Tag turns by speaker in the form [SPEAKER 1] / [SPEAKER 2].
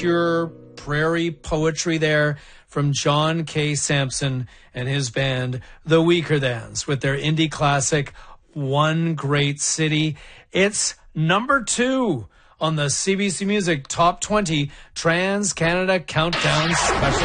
[SPEAKER 1] pure prairie poetry there from John K. Sampson and his band, The Weakerthans, with their indie classic, One Great City. It's number 2 on the CBC Music Top 20 Trans-Canada Countdown Special.